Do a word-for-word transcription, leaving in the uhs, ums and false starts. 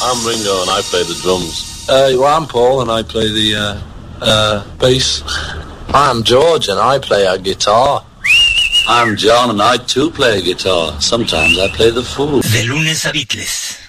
I'm Ringo and I play the drums. Uh, well, I'm Paul and I play the uh, uh, bass. I'm George and I play a guitar. I'm John and I too play a guitar. Sometimes I play the fool. De lunes a Beatles.